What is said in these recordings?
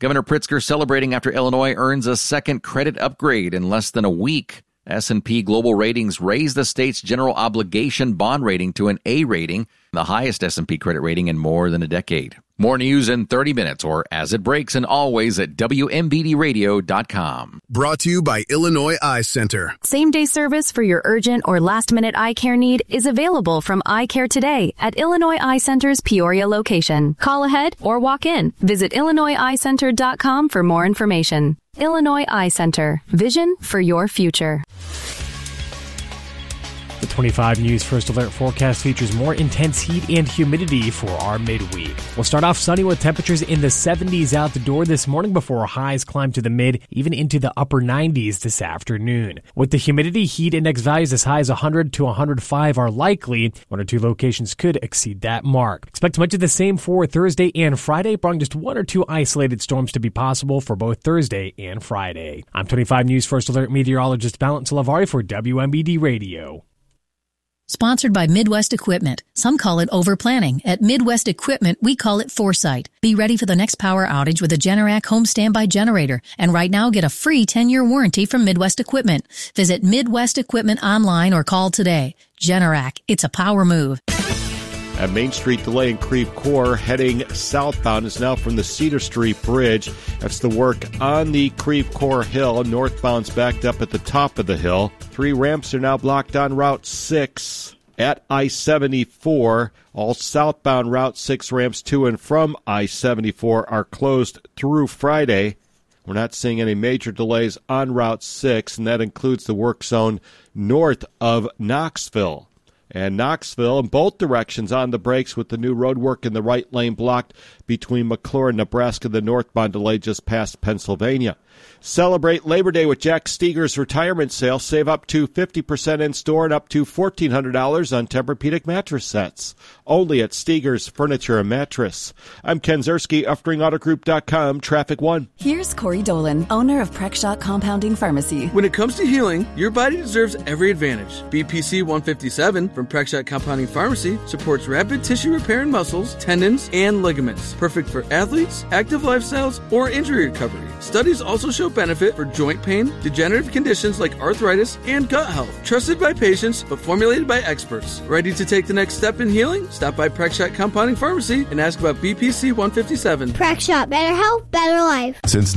Governor Pritzker celebrating after Illinois earns a second credit upgrade in less than a week. S&P Global Ratings raised the state's general obligation bond rating to an A rating, the highest S&P credit rating in more than a decade. More news in 30 minutes or as it breaks and always at WMBDradio.com. Brought to you by Illinois Eye Center. Same-day service for your urgent or last-minute eye care need is available from Eye Care today at Illinois Eye Center's Peoria location. Call ahead or walk in. Visit IllinoisEyeCenter.com for more information. Illinois Eye Center. Vision for your future. The 25 News First Alert forecast features more intense heat and humidity for our midweek. We'll start off sunny with temperatures in the 70s out the door this morning before highs climb to the mid, even into the upper 90s this afternoon. With the humidity, heat index values as high as 100 to 105 are likely. One or two locations could exceed that mark. Expect much of the same for Thursday and Friday, barring just one or two isolated storms to be possible for both Thursday and Friday. I'm 25 News First Alert meteorologist Balint Salavari for WMBD Radio. Sponsored by Midwest Equipment. Some call it overplanning. At Midwest Equipment, we call it foresight. Be ready for the next power outage with a Generac home standby generator. And right now, get a free 10-year warranty from Midwest Equipment. Visit Midwest Equipment online or call today. Generac, it's a power move. A Main Street delay in Creve Coeur heading southbound is now from the Cedar Street Bridge. That's the work on the Creve Coeur Hill. Northbound's backed up at the top of the hill. 3 ramps are now blocked on Route 6 at I-74. All southbound Route 6 ramps to and from I-74 are closed through Friday. We're not seeing any major delays on Route 6, and that includes the work zone north of Knoxville. And Knoxville in both directions on the brakes with the new road work in the right lane blocked between McClure and Nebraska. The northbound delay just past Pennsylvania. Celebrate Labor Day with Jack Steger's retirement sale. Save up to 50% in store and up to $1,400 on Tempur-Pedic mattress sets. Only at Steger's Furniture and Mattress. I'm Ken Zerski, UffDringAutoGroup.com, Traffic 1. Here's Corey Dolan, owner of Prexshot Compounding Pharmacy. When it comes to healing, your body deserves every advantage. BPC 157 from Prexshot Compounding Pharmacy supports rapid tissue repair in muscles, tendons, and ligaments. Perfect for athletes, active lifestyles, or injury recovery. Studies also show benefit for joint pain, degenerative conditions like arthritis, and gut health. Trusted by patients, but formulated by experts. Ready to take the next step in healing? Stop by Prexshot Compounding Pharmacy and ask about BPC 157. Prexshot, better health, better life. Since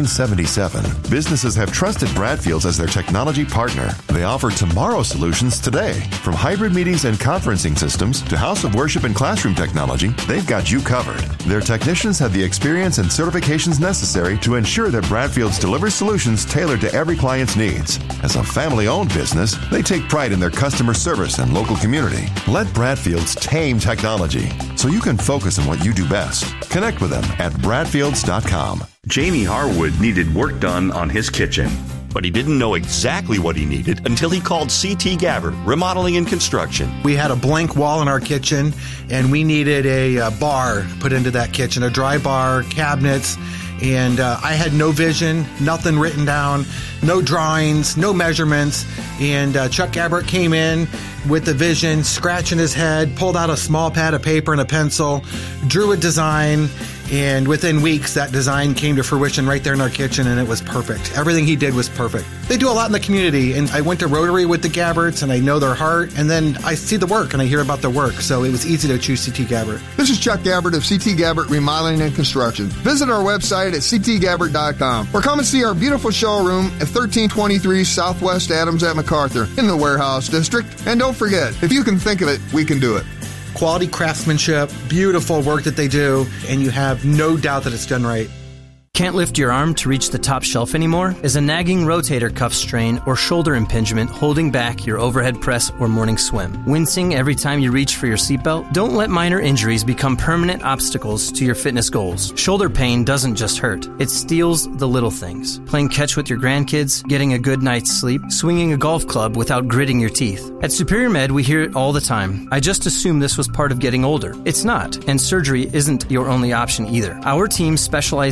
1977, businesses have trusted Bradfields as their technology partner. They offer tomorrow solutions today. From hybrid meetings and conferencing systems to house of worship and classroom technology, they've got you covered. Their technicians have the experience and certifications necessary to ensure that Bradfields delivers solutions tailored to every client's needs. As a family-owned business, they take pride in their customer service and local community. Let Bradfields tame technology so you can focus on what you do best. Connect with them at Bradfields.com. Jamie Harwood needed work done on his kitchen, but he didn't know exactly what he needed until he called C.T. Gabbard, Remodeling and Construction. We had a blank wall in our kitchen, and we needed a bar put into that kitchen, a dry bar, cabinets, and I had no vision, nothing written down, no drawings, no measurements, and Chuck Gabbard came in with the vision, scratching his head, pulled out a small pad of paper and a pencil, drew a design, and within weeks, that design came to fruition right there in our kitchen, and it was perfect. Everything he did was perfect. They do a lot in the community, and I went to Rotary with the Gabbards, and I know their heart, and then I see the work, and I hear about the work, so it was easy to choose C.T. Gabbard. This is Chuck Gabbard of C.T. Gabbard Remodeling and Construction. Visit our website at ctgabbard.com or come and see our beautiful showroom at 1323 Southwest Adams at MacArthur in the Warehouse District. And don't forget, if you can think of it, we can do it. Quality craftsmanship, beautiful work that they do, and you have no doubt that it's done right. Can't lift your arm to reach the top shelf anymore? Is a nagging rotator cuff strain or shoulder impingement holding back your overhead press or morning swim? Wincing every time you reach for your seatbelt? Don't let minor injuries become permanent obstacles to your fitness goals. Shoulder pain doesn't just hurt. It steals the little things. Playing catch with your grandkids, getting a good night's sleep, swinging a golf club without gritting your teeth. At Superior Med, we hear it all the time. I just assumed this was part of getting older. It's not, and surgery isn't your only option either. Our team specializes in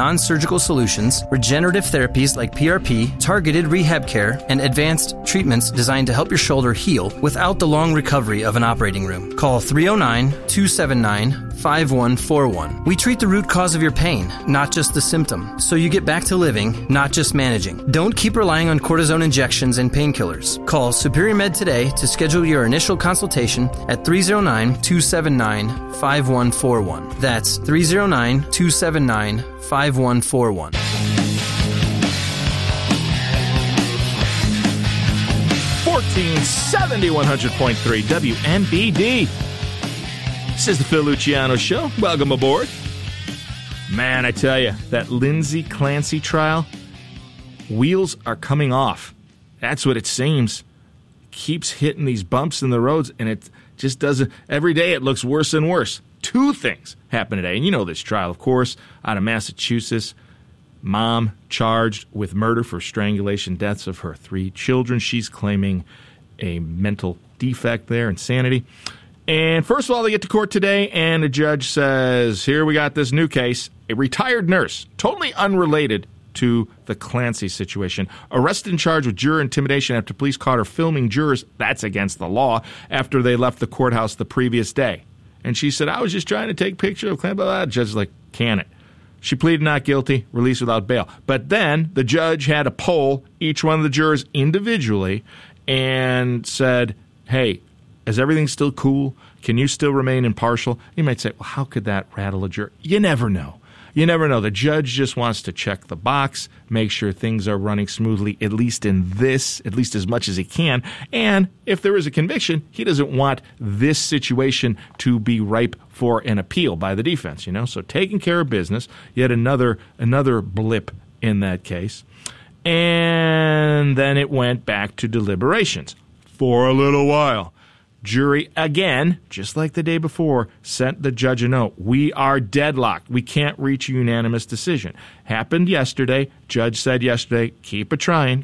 non-surgical solutions, regenerative therapies like PRP, targeted rehab care, and advanced treatments designed to help your shoulder heal without the long recovery of an operating room. Call 309-279-5141. We treat the root cause of your pain, not just the symptom, so you get back to living, not just managing. Don't keep relying on cortisone injections and painkillers. Call Superior Med today to schedule your initial consultation at 309-279-5141. That's 309-279-5141. 1470 100.3 WMBD. This is the Phil Luciano Show. Welcome aboard. Man, I tell you, that Lindsay Clancy trial, wheels are coming off. That's what it seems. Keeps hitting these bumps in the roads, and it just doesn't. Every day it looks worse and worse. Two things happened today, and you know this trial, of course, out of Massachusetts. Mom charged with murder for strangulation deaths of her 3 children. She's claiming a mental defect there, insanity. And first of all, they get to court today, and the judge says, here we got this new case. A retired nurse, totally unrelated to the Clancy situation, arrested and charged with juror intimidation after police caught her filming jurors. That's against the law, after they left the courthouse the previous day. And she said, I was just trying to take pictures of Clancy. The judge is like, can it? She pleaded not guilty, released without bail. But then the judge had to poll each one of the jurors individually and said, hey, is everything still cool? Can you still remain impartial? You might say, well, how could that rattle a juror? You never know. You never know. The judge just wants to check the box, make sure things are running smoothly, at least as much as he can. And if there is a conviction, he doesn't want this situation to be ripe for an appeal by the defense, So taking care of business, yet another blip in that case. And then it went back to deliberations for a little while. Jury, again, just like the day before, sent the judge a note. We are deadlocked. We can't reach a unanimous decision. Happened yesterday. Judge said yesterday, keep a trying.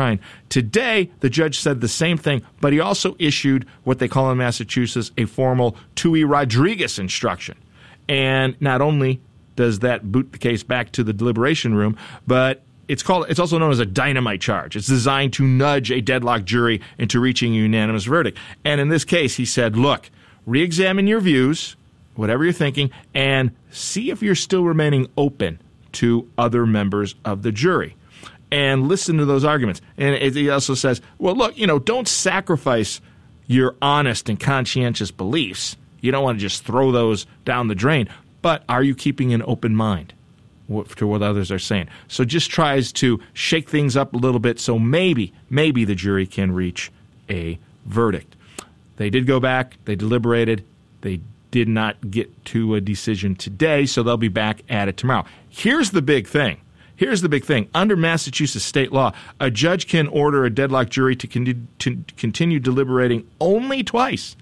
Today, the judge said the same thing, but he also issued what they call in Massachusetts a formal Tui Rodriguez instruction. And not only does that boot the case back to the deliberation room, but it's also known as a dynamite charge. It's designed to nudge a deadlocked jury into reaching a unanimous verdict. And in this case, he said, look, re-examine your views, whatever you're thinking, and see if you're still remaining open to other members of the jury. And listen to those arguments. And he also says, well, look, don't sacrifice your honest and conscientious beliefs. You don't want to just throw those down the drain. But are you keeping an open mind to what others are saying? So just tries to shake things up a little bit so maybe the jury can reach a verdict. They did go back. They deliberated. They did not get to a decision today, so they'll be back at it tomorrow. Here's the big thing. Under Massachusetts state law, a judge can order a deadlocked jury to continue deliberating only twice.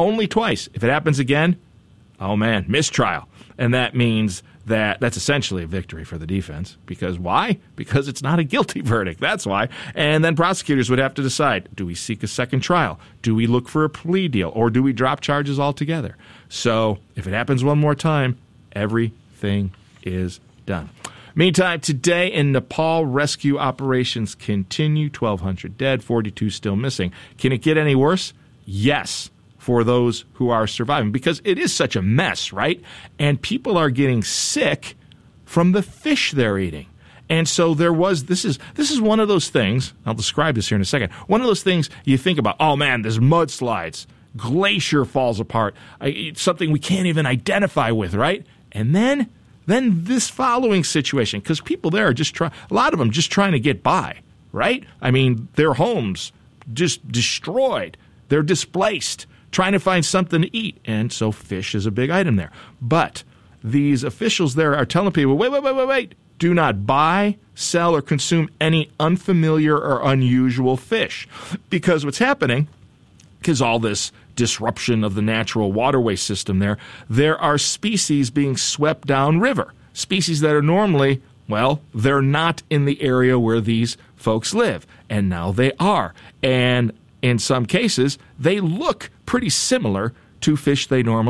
If it happens again, oh man, mistrial. And that means that's essentially a victory for the defense. Because why? Because it's not a guilty verdict. That's why. And then prosecutors would have to decide, do we seek a second trial? Do we look for a plea deal? Or do we drop charges altogether? So if it happens one more time, everything is done. Meantime, today in Nepal, rescue operations continue. 1,200 dead, 42 still missing. Can it get any worse? Yes, for those who are surviving, because it is such a mess, right? And people are getting sick from the fish they're eating. And so this is one of those things, I'll describe this here in a second, one of those things you think about, oh man, there's mudslides, glacier falls apart, it's something we can't even identify with, right? And then this following situation, because people there are a lot of them just trying to get by, right? I mean, their homes just destroyed, they're displaced, trying to find something to eat. And so fish is a big item there. But these officials there are telling people, wait. Do not buy, sell, or consume any unfamiliar or unusual fish. Because what's happening is all this disruption of the natural waterway system there are species being swept downriver. Species that are normally, they're not in the area where these folks live. And now they are. And in some cases, they look pretty similar to fish they normally eat.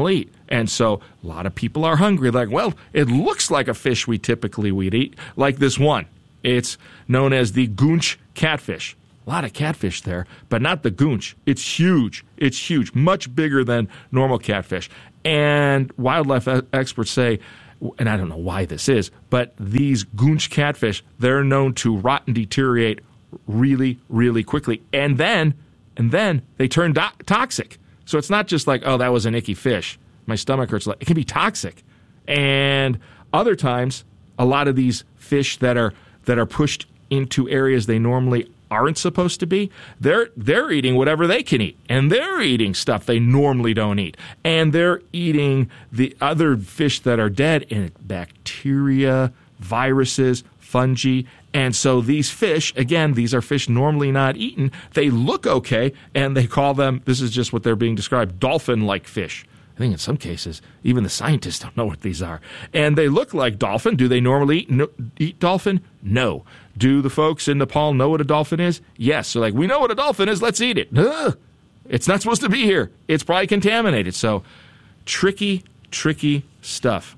And so a lot of people are hungry. Like, well, it looks like a fish we typically would eat, like this one. It's known as the goonch catfish. A lot of catfish there, but not the goonch. It's huge. It's huge, much bigger than normal catfish. And wildlife experts say, and I don't know why this is, but these goonch catfish, they're known to rot and deteriorate really, really quickly. And then they turn toxic. So it's not just like, oh, that was an icky fish. My stomach hurts. It can be toxic. And other times, a lot of these fish that are pushed into areas they normally aren't supposed to be, they're eating whatever they can eat. And they're eating stuff they normally don't eat. And they're eating the other fish that are dead, and bacteria, viruses, fungi. And so these fish, again, these are fish normally not eaten. They look okay, and they call them, this is just what they're being described, dolphin-like fish. I think in some cases, even the scientists don't know what these are. And they look like dolphin. Do they normally eat dolphin? No. Do the folks in Nepal know what a dolphin is? Yes. So we know what a dolphin is. Let's eat it. Ugh. It's not supposed to be here. It's probably contaminated. So tricky, tricky stuff.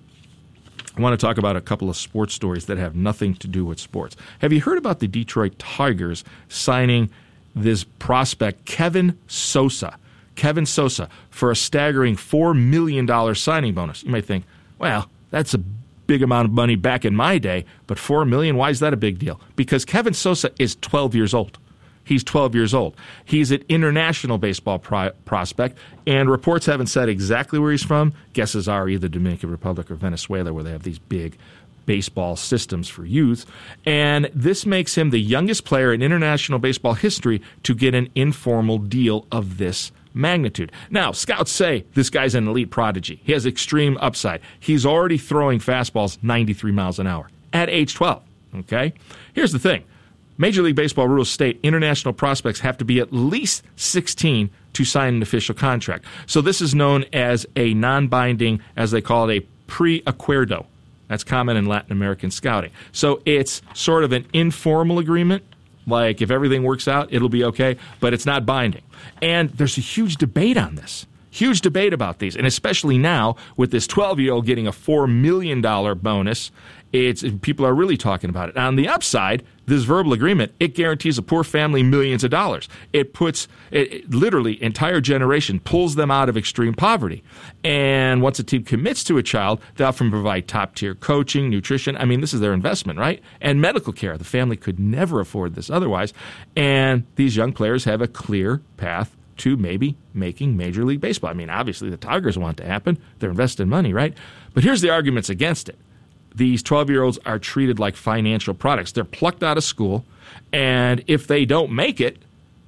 I want to talk about a couple of sports stories that have nothing to do with sports. Have you heard about the Detroit Tigers signing this prospect, Kevin Sosa? Kevin Sosa, for a staggering $4 million signing bonus. You might think, well, that's a big amount of money back in my day, but $4 million, why is that a big deal? Because Kevin Sosa is 12 years old. He's 12 years old. He's an international baseball prospect, and reports haven't said exactly where he's from. Guesses are either Dominican Republic or Venezuela, where they have these big baseball systems for youth. And this makes him the youngest player in international baseball history to get an informal deal of this magnitude. Now, scouts say this guy's an elite prodigy. He has extreme upside. He's already throwing fastballs 93 miles an hour at age 12. Okay? Here's the thing. Major League Baseball rules state international prospects have to be at least 16 to sign an official contract. So this is known as a non-binding, as they call it, a pre-acuerdo. That's common in Latin American scouting. So it's sort of an informal agreement. Like, if everything works out, it'll be okay, but it's not binding. And there's a huge debate on this. Huge debate about these. And especially now, with this 12-year-old getting a $4 million bonus, people are really talking about it. On the upside, this verbal agreement, it guarantees a poor family millions of dollars. It literally, entire generation, pulls them out of extreme poverty. And once a team commits to a child, they often provide top-tier coaching, nutrition. I mean, this is their investment, right? And medical care. The family could never afford this otherwise. And these young players have a clear path to maybe making Major League Baseball. I mean, obviously, the Tigers want it to happen. They're investing money, right? But here's the arguments against it. These 12-year-olds are treated like financial products. They're plucked out of school, and if they don't make it,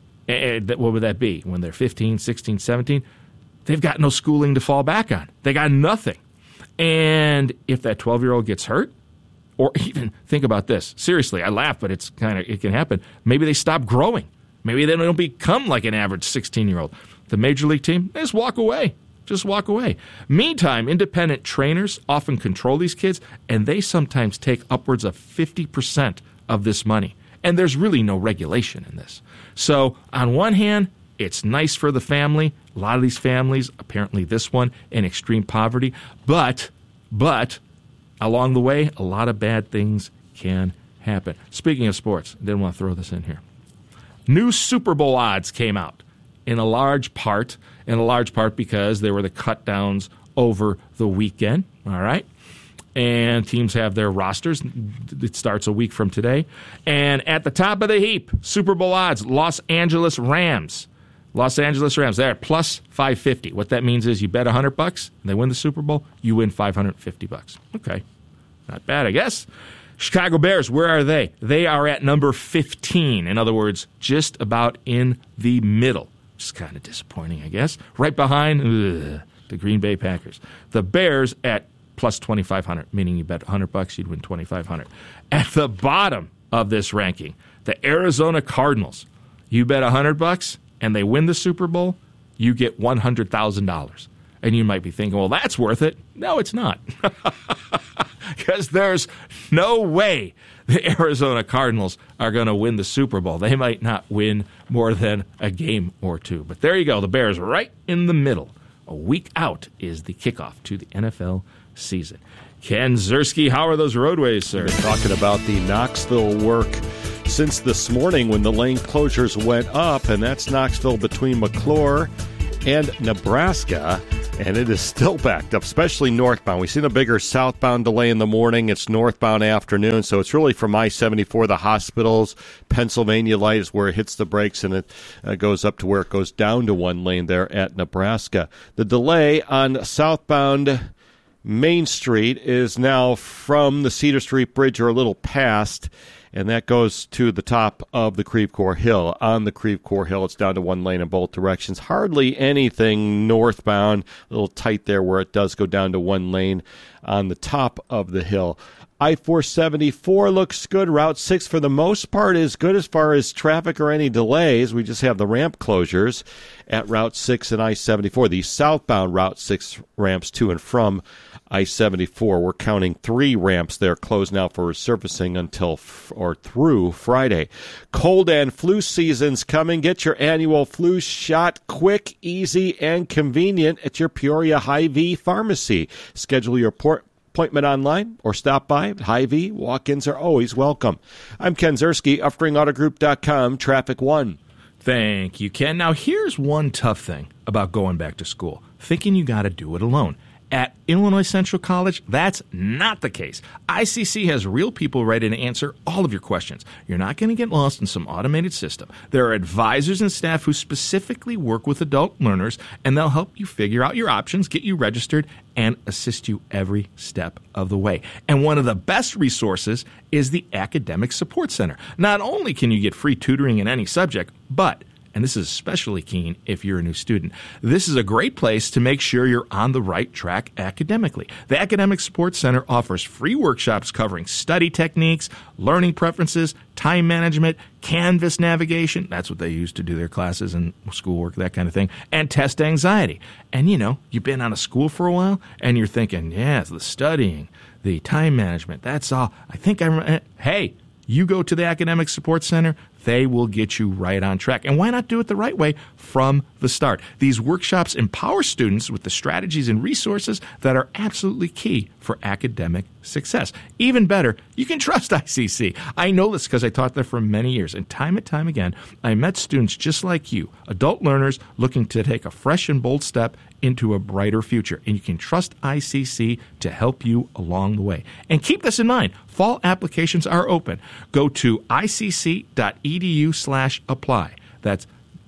what would that be? When they're 15, 16, 17, they've got no schooling to fall back on. They got nothing. And if that 12-year-old gets hurt, or even, think about this. Seriously, I laugh, but it can happen. Maybe they stop growing. Maybe they don't become like an average 16-year-old. The Major League team, they just walk away. Just walk away. Meantime, independent trainers often control these kids, and they sometimes take upwards of 50% of this money. And there's really no regulation in this. So, on one hand, it's nice for the family. A lot of these families, apparently this one, in extreme poverty. But, along the way, a lot of bad things can happen. Speaking of sports, I didn't want to throw this in here. New Super Bowl odds came out. In a large part because there were the cut downs over the weekend, all right? And teams have their rosters. It starts a week from today. And at the top of the heap, Super Bowl odds, Los Angeles Rams. They're at plus 550. What that means is you bet $100 and they win the Super Bowl, you win $550. Okay, not bad, I guess. Chicago Bears, where are they? They are at number 15. In other words, just about in the middle. Which is kind of disappointing, I guess. Right behind the Green Bay Packers. The Bears at plus 2,500, meaning you bet $100, you'd win $2,500. At the bottom of this ranking, the Arizona Cardinals. You bet $100 and they win the Super Bowl, you get $100,000. And you might be thinking, well, that's worth it. No, it's not. Because there's no way the Arizona Cardinals are going to win the Super Bowl. They might not win more than a game or two. But there you go. The Bears right in the middle A week out is the kickoff to the NFL season. Ken Ziersky, how are those roadways, sir? We've been talking about the Knoxville work since this morning when the lane closures went up, and that's Knoxville between McClure and Nebraska, and it is still backed up, especially northbound. We've seen a bigger southbound delay in the morning. It's northbound afternoon, so it's really from I-74, the hospitals, Pennsylvania light is where it hits the brakes, and it goes up to where it goes down to one lane there at Nebraska. The delay on southbound Main Street is now from the Cedar Street Bridge or a little past, and that goes to the top of the Creve Coeur Hill. On the Creve Coeur Hill, it's down to one lane in both directions. Hardly anything northbound, a little tight there where it does go down to one lane on the top of the hill. I-474 looks good. Route 6, for the most part, is good as far as traffic or any delays. We just have the ramp closures at Route 6 and I-74. The southbound Route 6 ramps to and from I-74. We're counting 3 ramps there closed now for resurfacing until or through Friday. Cold and flu season's coming. Get your annual flu shot quick, easy, and convenient at your Peoria Hy-Vee pharmacy. Schedule your appointment online or stop by. Hy-Vee walk-ins are always welcome. I'm Ken Ziersky, UffringAutoGroup.com, Traffic 1. Thank you, Ken. Now, here's one tough thing about going back to school, thinking you got to do it alone. At Illinois Central College, that's not the case. ICC has real people ready to answer all of your questions. You're not going to get lost in some automated system. There are advisors and staff who specifically work with adult learners, and they'll help you figure out your options, get you registered, and assist you every step of the way. And one of the best resources is the Academic Support Center. Not only can you get free tutoring in any subject, but and this is especially keen if you're a new student, this is a great place to make sure you're on the right track academically. The Academic Support Center offers free workshops covering study techniques, learning preferences, time management, Canvas navigation, that's what they use to do their classes and schoolwork, that kind of thing, and test anxiety. And you know, you've been out of school for a while, and you're thinking, yeah, it's the studying, the time management, that's all. Hey, you go to the Academic Support Center, they will get you right on track. And why not do it the right way from the start? These workshops empower students with the strategies and resources that are absolutely key for academic success. Even better, you can trust ICC. I know this because I taught there for many years, and time again, I met students just like you, adult learners looking to take a fresh and bold step into a brighter future. And you can trust ICC to help you along the way. And keep this in mind, fall applications are open. Go to icc.edu/apply. That's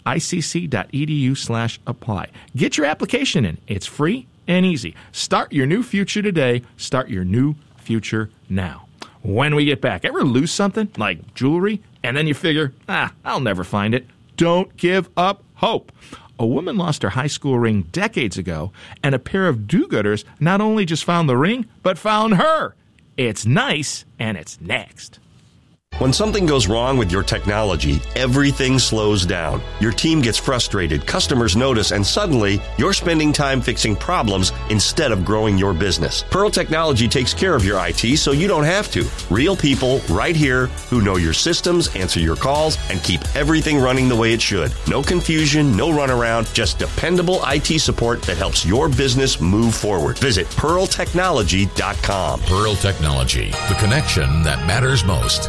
icc.edu/apply. Get your application in. It's free and easy. Start your new future today. Start your new future now. When we get back, ever lose something like jewelry and then you figure, I'll never find it? Don't give up hope. A woman lost her high school ring decades ago, and a pair of do-gooders not only just found the ring, but found her. It's nice, and it's next. When something goes wrong with your technology, everything slows down. Your team gets frustrated, customers notice, and suddenly you're spending time fixing problems instead of growing your business. Pearl Technology takes care of your IT so you don't have to. Real people right here who know your systems, answer your calls, and keep everything running the way it should. No confusion, no runaround, just dependable IT support that helps your business move forward. Visit pearltechnology.com. Pearl Technology, the connection that matters most.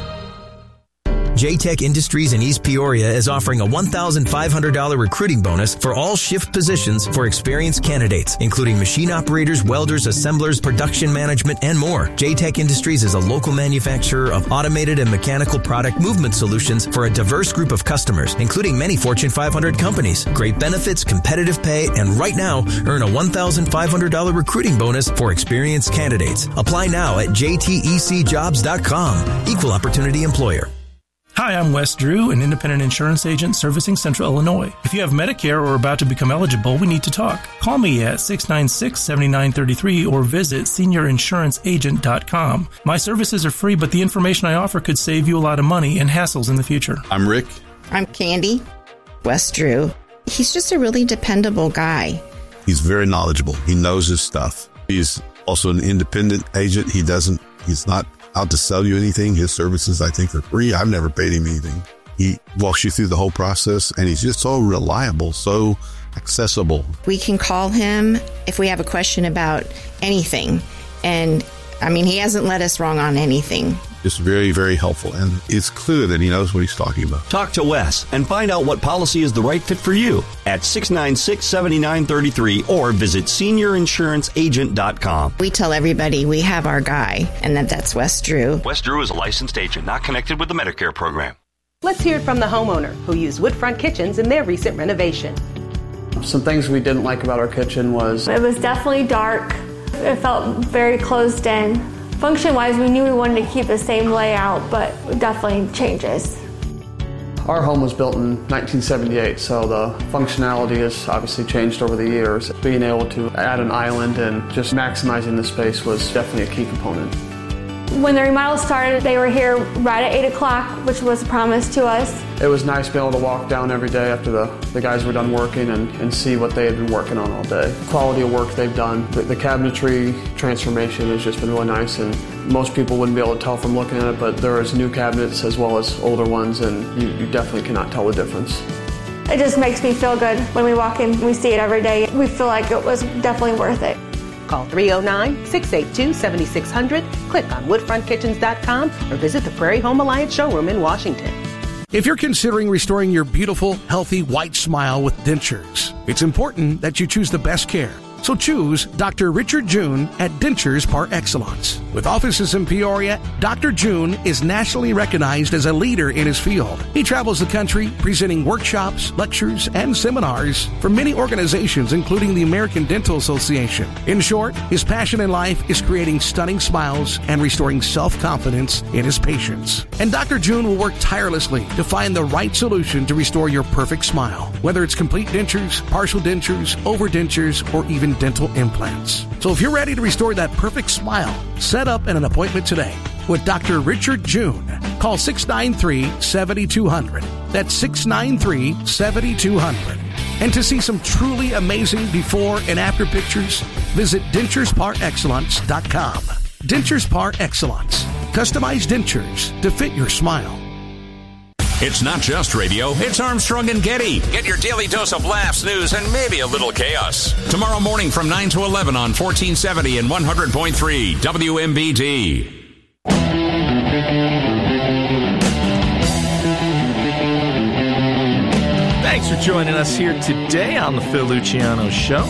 JTech Industries in East Peoria is offering a $1,500 recruiting bonus for all shift positions for experienced candidates, including machine operators, welders, assemblers, production management, and more. JTech Industries is a local manufacturer of automated and mechanical product movement solutions for a diverse group of customers, including many Fortune 500 companies. Great benefits, competitive pay, and right now, earn a $1,500 recruiting bonus for experienced candidates. Apply now at jtecjobs.com. Equal opportunity employer. Hi, I'm Wes Drew, an independent insurance agent servicing Central Illinois. If you have Medicare or are about to become eligible, we need to talk. Call me at 696-7933 or visit seniorinsuranceagent.com. My services are free, but the information I offer could save you a lot of money and hassles in the future. I'm Rick. I'm Candy. Wes Drew. He's just a really dependable guy. He's very knowledgeable. He knows his stuff. He's also an independent agent. He's not out to sell you anything. His services, I think, are free. I've never paid him anything. He walks you through the whole process, and he's just so reliable, so accessible. We can call him if we have a question about anything. And, he hasn't led us wrong on anything. It's very, very helpful, and it's clear that he knows what he's talking about. Talk to Wes and find out what policy is the right fit for you at 696-7933 or visit seniorinsuranceagent.com. We tell everybody we have our guy, and that's Wes Drew. Wes Drew is a licensed agent, not connected with the Medicare program. Let's hear it from the homeowner who used Woodfront Kitchens in their recent renovation. Some things we didn't like about our kitchen was... It was definitely dark. It felt very closed in. Function-wise, we knew we wanted to keep the same layout, but definitely changes. Our home was built in 1978, so the functionality has obviously changed over the years. Being able to add an island and just maximizing the space was definitely a key component. When the remodel started, they were here right at 8 o'clock, which was a promise to us. It was nice being able to walk down every day after the guys were done working and see what they had been working on all day. The quality of work they've done. The cabinetry transformation has just been really nice, and most people wouldn't be able to tell from looking at it, but there is new cabinets as well as older ones, and you definitely cannot tell the difference. It just makes me feel good when we walk in. We see it every day. We feel like it was definitely worth it. Call 309-682-7600, click on woodfrontkitchens.com, or visit the Prairie Home Alliance showroom in Washington. If you're considering restoring your beautiful, healthy, white smile with dentures, it's important that you choose the best care. So choose Dr. Richard June at Dentures Par Excellence. With offices in Peoria, Dr. June is nationally recognized as a leader in his field. He travels the country presenting workshops, lectures, and seminars for many organizations, including the American Dental Association. In short, his passion in life is creating stunning smiles and restoring self-confidence in his patients. And Dr. June will work tirelessly to find the right solution to restore your perfect smile, whether it's complete dentures, partial dentures, overdentures, or even dental implants. So if you're ready to restore that perfect smile, set up an appointment today with Dr. Richard June. Call 693-7200. That's 693-7200. And to see some truly amazing before and after pictures, visit denturesparexcellence.com. Dentures Par Excellence. Customized dentures to fit your smile. It's not just radio, it's Armstrong and Getty. Get your daily dose of laughs, news, and maybe a little chaos. Tomorrow morning from 9 to 11 on 1470 and 100.3 WMBD. Thanks for joining us here today on the Phil Luciano Show.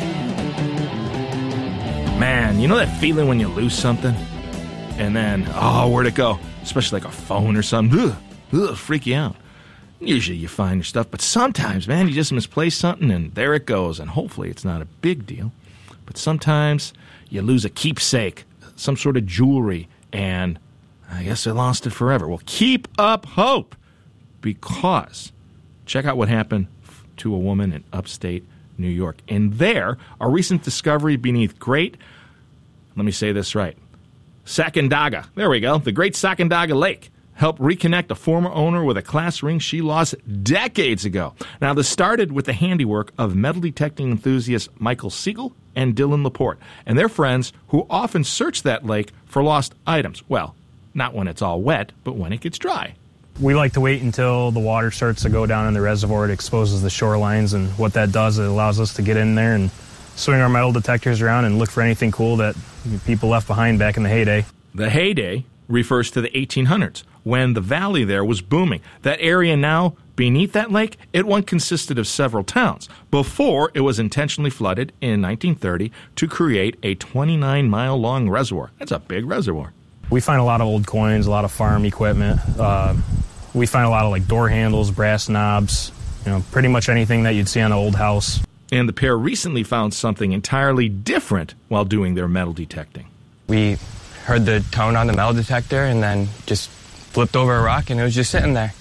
Man, you know that feeling when you lose something? And then, where'd it go? Especially like a phone or something. Freak you out. Usually you find your stuff, but sometimes, man, you just misplace something and there it goes, and hopefully it's not a big deal. But sometimes you lose a keepsake, some sort of jewelry, and I guess I lost it forever. Well, keep up hope, because check out what happened to a woman in upstate New York. And there, a recent discovery beneath let me say this right, Sacandaga. There we go, the Great Sacandaga Lake. Helped reconnect a former owner with a class ring she lost decades ago. Now, this started with the handiwork of metal detecting enthusiasts Michael Siegel and Dylan Laporte, and their friends who often search that lake for lost items. Well, not when it's all wet, but when it gets dry. We like to wait until the water starts to go down in the reservoir. It exposes the shorelines, and what that does, it allows us to get in there and swing our metal detectors around and look for anything cool that people left behind back in the heyday. The heyday refers to the 1800s, when the valley there was booming. That area now, beneath that lake, it once consisted of several towns, before it was intentionally flooded in 1930 to create a 29-mile-long reservoir. That's a big reservoir. We find a lot of old coins, a lot of farm equipment. We find a lot of door handles, brass knobs, pretty much anything that you'd see on an old house. And the pair recently found something entirely different while doing their metal detecting. We heard the tone on the metal detector and then just flipped over a rock and it was just sitting there.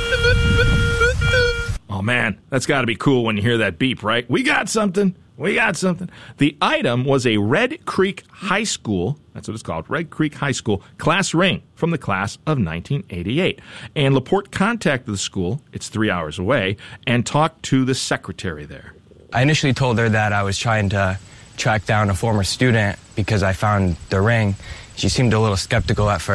Oh man, that's got to be cool when you hear that beep, right? We got something. The item was a Red Creek High School, that's what it's called, Red Creek High School class ring from the class of 1988. And Laporte contacted the school, it's 3 hours away, and talked to the secretary there. I initially told her that I was trying to track down a former student because I found the ring. She seemed a little skeptical at first.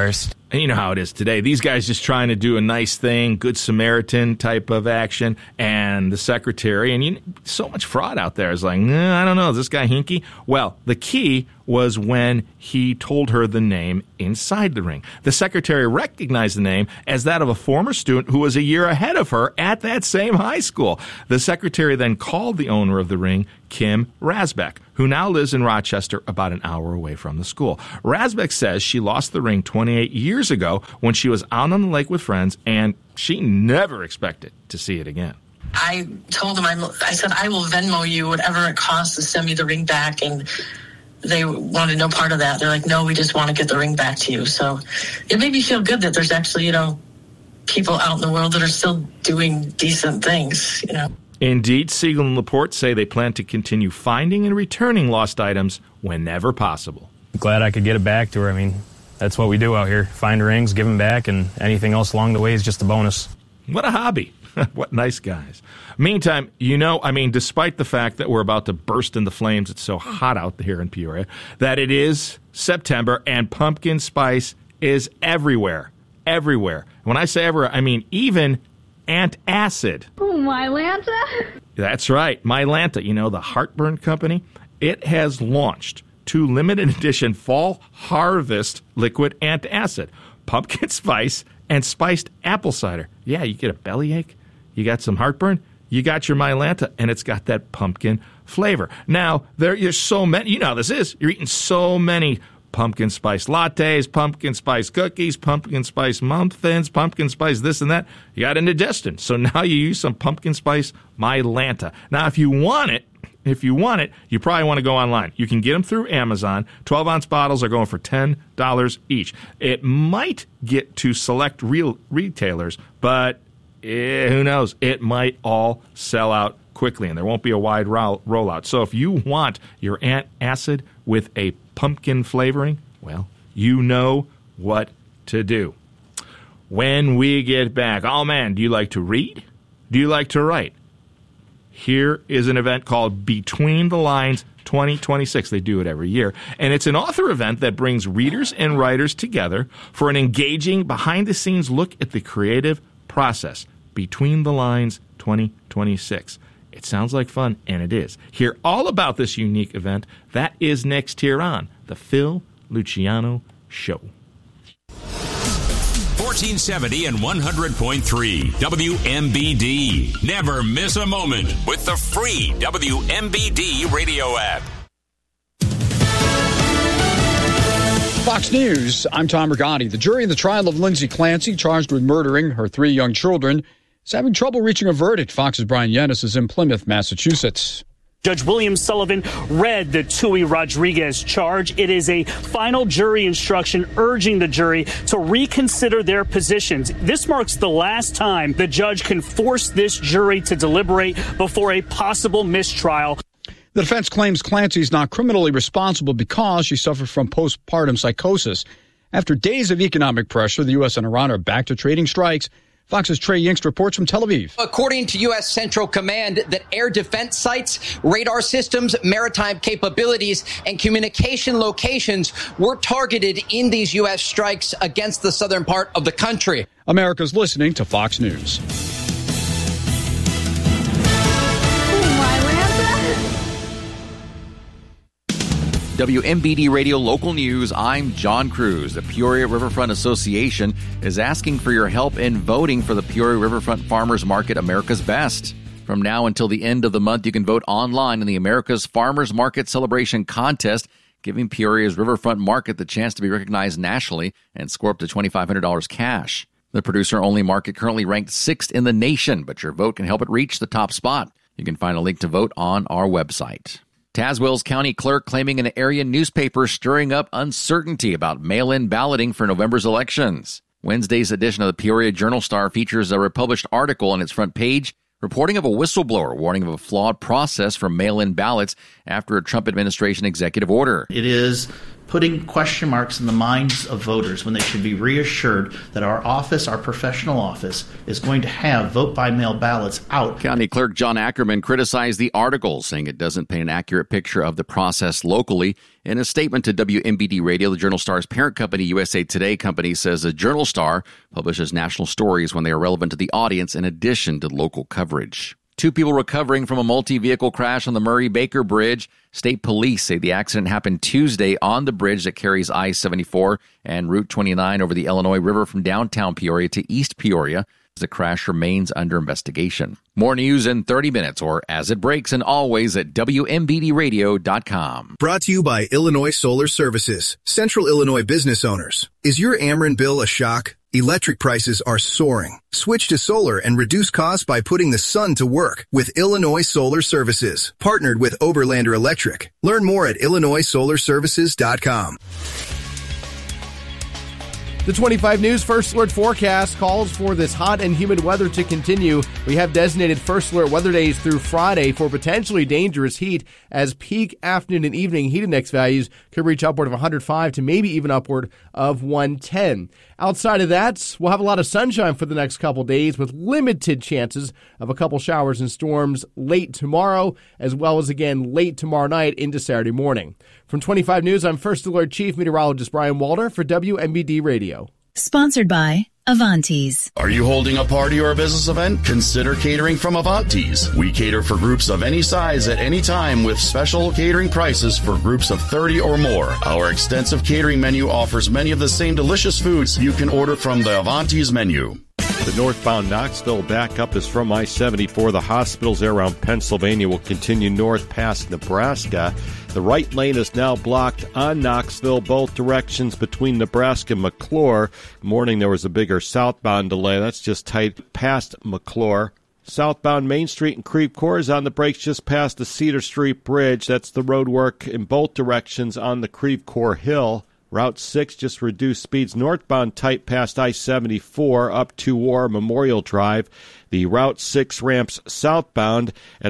And you know how it is today. These guys just trying to do a nice thing, good Samaritan type of action, and the secretary, and so much fraud out there. It's like, I don't know, is this guy hinky? Well, the key was when he told her the name inside the ring. The secretary recognized the name as that of a former student who was a year ahead of her at that same high school. The secretary then called the owner of the ring, Kim Rasbeck, who now lives in Rochester, about an hour away from the school. Rasbeck says she lost the ring 28 years ago when she was out on the lake with friends, and she never expected to see it again. I told him, I said, I will Venmo you whatever it costs to send me the ring back, and they wanted no part of that. They're like, no, we just want to get the ring back to you. So it made me feel good that there's actually, people out in the world that are still doing decent things, Indeed, Siegel and Laporte say they plan to continue finding and returning lost items whenever possible. Glad I could get it back to her. I mean, that's what we do out here. Find rings, give them back, and anything else along the way is just a bonus. What a hobby. What nice guys. Meantime, despite the fact that we're about to burst into flames, it's so hot out here in Peoria, that it is September and pumpkin spice is everywhere. Everywhere. When I say everywhere, I mean even antacid. Oh, Mylanta? That's right, Mylanta, the heartburn company. It has launched 2 limited edition fall harvest liquid antacid, pumpkin spice, and spiced apple cider. Yeah, you get a bellyache, you got some heartburn, you got your Mylanta, and it's got that pumpkin flavor. Now, you're so many, you know how this is. You're eating so many pumpkin spice lattes, pumpkin spice cookies, pumpkin spice muffins, pumpkin spice this and that. You got indigestion. So now you use some pumpkin spice Mylanta. Now, if you want it, you probably want to go online. You can get them through Amazon. 12-ounce bottles are going for $10 each. It might get to select real retailers, but who knows? It might all sell out quickly, and there won't be a wide rollout. So if you want your antacid with a pumpkin flavoring, well, you know what to do. When we get back, oh man, do you like to read? Do you like to write? Here is an event called Between the Lines 2026. They do it every year. And it's an author event that brings readers and writers together for an engaging, behind-the-scenes look at the creative process. Between the Lines 2026. It sounds like fun, and it is. Hear all about this unique event. That is next here on The Phil Luciano Show. 1470 and 100.3 WMBD. Never miss a moment with the free WMBD radio app. Fox News, I'm Tom Rigotti. The jury in the trial of Lindsay Clancy, charged with murdering her 3 young children, is having trouble reaching a verdict. Fox's Brian Yennis is in Plymouth, Massachusetts. Judge William Sullivan read the Tui Rodriguez charge. It is a final jury instruction urging the jury to reconsider their positions. This marks the last time the judge can force this jury to deliberate before a possible mistrial. The defense claims Clancy is not criminally responsible because she suffered from postpartum psychosis. After days of economic pressure, the U.S. and Iran are back to trading strikes. Fox's Trey Yingst reports from Tel Aviv. According to U.S. Central Command, that air defense sites, radar systems, maritime capabilities, and communication locations were targeted in these U.S. strikes against the southern part of the country. America's listening to Fox News. WMBD Radio Local News, I'm John Cruz. The Peoria Riverfront Association is asking for your help in voting for the Peoria Riverfront Farmers Market America's Best. From now until the end of the month, you can vote online in the America's Farmers Market Celebration Contest, giving Peoria's Riverfront Market the chance to be recognized nationally and score up to $2,500 cash. The producer-only market currently ranked 6th in the nation, but your vote can help it reach the top spot. You can find a link to vote on our website. Tazewell's county clerk claiming an area newspaper stirring up uncertainty about mail-in balloting for November's elections. Wednesday's edition of the Peoria Journal-Star features a republished article on its front page reporting of a whistleblower warning of a flawed process for mail-in ballots after a Trump administration executive order. It is putting question marks in the minds of voters when they should be reassured that our office, our professional office, is going to have vote-by-mail ballots out. County Clerk John Ackerman criticized the article, saying it doesn't paint an accurate picture of the process locally. In a statement to WMBD Radio, the Journal Star's parent company, USA Today Company, says the Journal Star publishes national stories when they are relevant to the audience in addition to local coverage. 2 people recovering from a multi-vehicle crash on the Murray-Baker Bridge. State police say the accident happened Tuesday on the bridge that carries I-74 and Route 29 over the Illinois River from downtown Peoria to East Peoria. The crash remains under investigation. More news in 30 minutes or as it breaks, and always at WMBDradio.com. Brought to you by Illinois Solar Services, Central Illinois business owners. Is your Ameren bill a shock? Electric prices are soaring. Switch to solar and reduce costs by putting the sun to work with Illinois Solar Services, partnered with Oberlander Electric. Learn more at IllinoisSolarServices.com. The 25 News First Alert forecast calls for this hot and humid weather to continue. We have designated First Alert weather days through Friday for potentially dangerous heat, as peak afternoon and evening heat index values could reach upward of 105 to maybe even upward of 110. Outside of that, we'll have a lot of sunshine for the next couple days with limited chances of a couple showers and storms late tomorrow, as well as again late tomorrow night into Saturday morning. From 25 News, I'm First Alert Chief Meteorologist Brian Walter for WMBD Radio. Sponsored by Avantes. Are you holding a party or a business event? Consider catering from Avantes. We cater for groups of any size at any time with special catering prices for groups of 30 or more. Our extensive catering menu offers many of the same delicious foods you can order from the Avantes menu. The northbound Knoxville backup is from I-74. The hospitals there around Pennsylvania will continue north past Nebraska. The right lane is now blocked on Knoxville, both directions between Nebraska and McClure. Morning there was a bigger southbound delay. That's just tight past McClure. Southbound Main Street and Creve Coeur is on the brakes just past the Cedar Street Bridge. That's the road work in both directions on the Creve Coeur Hill. Route 6 just reduced speeds northbound tight past I-74 up to War Memorial Drive. The Route 6 ramps southbound at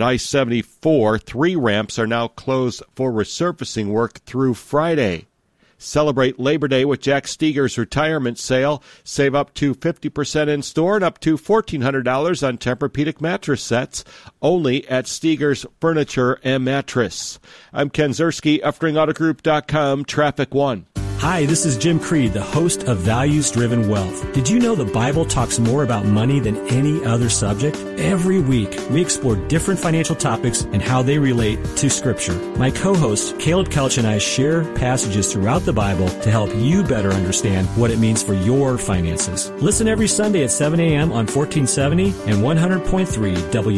I-74. 3 ramps are now closed for resurfacing work through Friday. Celebrate Labor Day with Jack Steger's retirement sale. Save up to 50% in store and up to $1,400 on Tempur-Pedic mattress sets. Only at Steger's Furniture and Mattress. I'm Ken Zerski, EfteringAutoGroup.com, Traffic 1. Hi, this is Jim Creed, the host of Values Driven Wealth. Did you know the Bible talks more about money than any other subject? Every week, we explore different financial topics and how they relate to Scripture. My co-host, Caleb Kelch, and I share passages throughout the Bible to help you better understand what it means for your finances. Listen every Sunday at 7 a.m. on 1470 and 100.3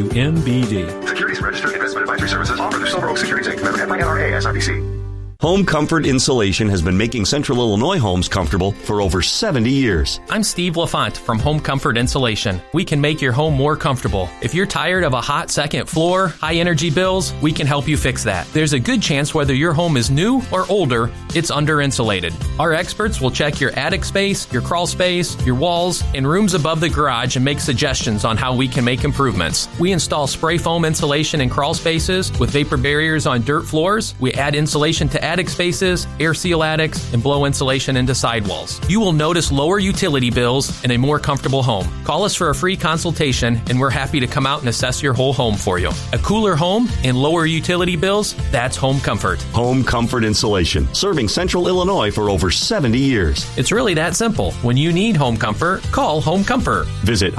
WMBD. Securities Registered Investment Advisory Services offer through Silver Oak Securities Inc. Member FINRA SIPC. Home Comfort Insulation has been making Central Illinois homes comfortable for over 70 years. I'm Steve LaFont from Home Comfort Insulation. We can make your home more comfortable. If you're tired of a hot second floor, high energy bills, we can help you fix that. There's a good chance whether your home is new or older, it's under insulated. Our experts will check your attic space, your crawl space, your walls, and rooms above the garage and make suggestions on how we can make improvements. We install spray foam insulation in crawl spaces with vapor barriers on dirt floors. We add insulation to attic spaces, air seal attics, and blow insulation into sidewalls. You will notice lower utility bills and a more comfortable home. Call us for a free consultation, and we're happy to come out and assess your whole home for you. A cooler home and lower utility bills, that's Home Comfort. Home Comfort Insulation, serving Central Illinois for over 70 years. It's really that simple. When you need home comfort, call Home Comfort. Visit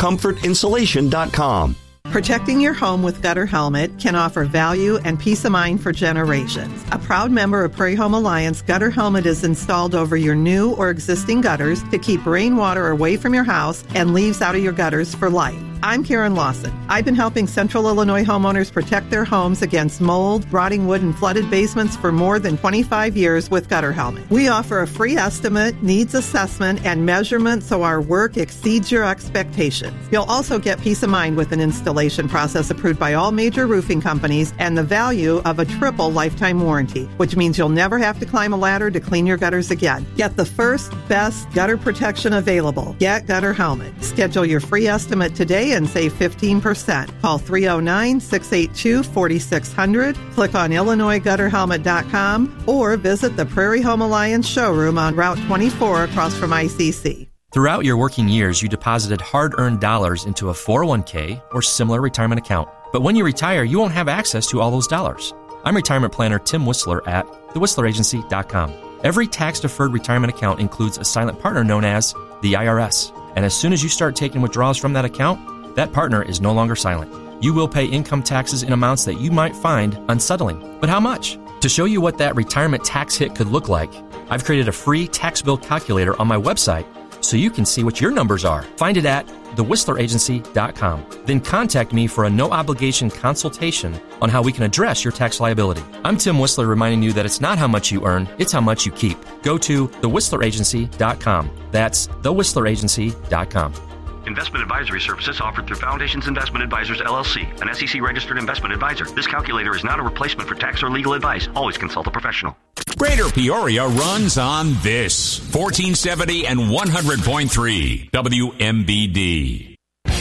HomeComfortInsulation.com. Protecting your home with Gutter Helmet can offer value and peace of mind for generations. A proud member of Prairie Home Alliance, Gutter Helmet is installed over your new or existing gutters to keep rainwater away from your house and leaves out of your gutters for life. I'm Karen Lawson. I've been helping Central Illinois homeowners protect their homes against mold, rotting wood, and flooded basements for more than 25 years with Gutter Helmet. We offer a free estimate, needs assessment, and measurement so our work exceeds your expectations. You'll also get peace of mind with an installation process approved by all major roofing companies and the value of a triple lifetime warranty, which means you'll never have to climb a ladder to clean your gutters again. Get the first, best gutter protection available. Get Gutter Helmet. Schedule your free estimate today and save 15%. Call 309-682-4600, click on IllinoisGutterHelmet.com, or visit the Prairie Home Alliance showroom on Route 24 across from ICC. Throughout your working years, you deposited hard-earned dollars into a 401k or similar retirement account. But when you retire, you won't have access to all those dollars. I'm retirement planner Tim Whistler at thewhistleраgency.com. Every tax-deferred retirement account includes a silent partner known as the IRS. And as soon as you start taking withdrawals from that account, that partner is no longer silent. You will pay income taxes in amounts that you might find unsettling. But how much? To show you what that retirement tax hit could look like, I've created a free tax bill calculator on my website so you can see what your numbers are. Find it at thewhistleраgency.com. Then contact me for a no-obligation consultation on how we can address your tax liability. I'm Tim Whistler reminding you that it's not how much you earn, it's how much you keep. Go to thewhistleраgency.com. That's thewhistleраgency.com. Investment advisory services offered through Foundations Investment Advisors, LLC, an SEC-registered investment advisor. This calculator is not a replacement for tax or legal advice. Always consult a professional. Greater Peoria runs on this. 1470 and 100.3 WMBD.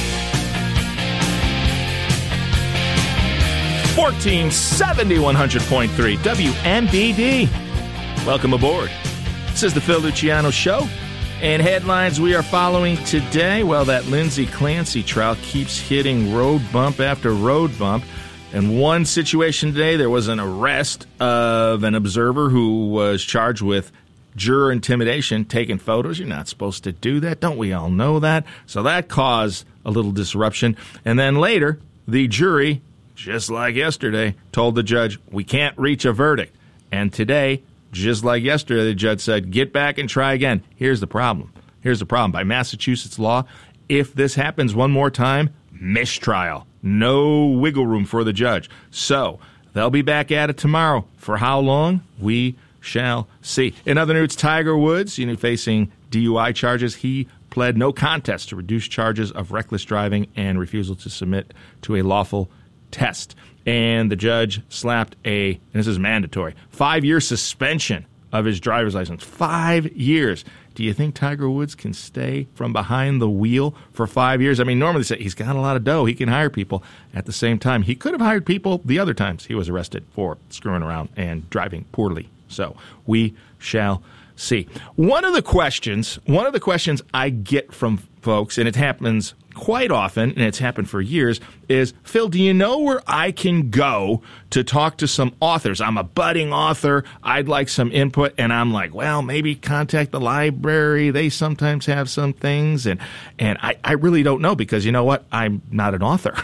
1470, 100.3 WMBD. Welcome aboard. This is the Phil Luciano Show. And headlines we are following today, well, that Lindsay Clancy trial keeps hitting road bump after road bump. In one situation today, there was an arrest of an observer who was charged with juror intimidation, taking photos. You're not supposed to do that. Don't we all know that? So that caused a little disruption. And then later, the jury, just like yesterday, told the judge, we can't reach a verdict. And today, just like yesterday, the judge said, get back and try again. Here's the problem. By Massachusetts law, if this happens one more time, mistrial. No wiggle room for the judge. So they'll be back at it tomorrow. For how long? We shall see. In other news, Tiger Woods, facing DUI charges. He pled no contest to reduce charges of reckless driving and refusal to submit to a lawful test. And the judge slapped and this is mandatory, 5-year suspension of his driver's license. 5 years. Do you think Tiger Woods can stay from behind the wheel for 5 years? I mean, normally say he's got a lot of dough. He can hire people. At the same time, he could have hired people the other times he was arrested for screwing around and driving poorly. So we shall see. One of the questions I get from folks, and it happens quite often, and it's happened for years, is, Phil, do you know where I can go to talk to some authors? I'm a budding author. I'd like some input. And I'm like, well, maybe contact the library. They sometimes have some things. And I really don't know because, you know what? I'm not an author.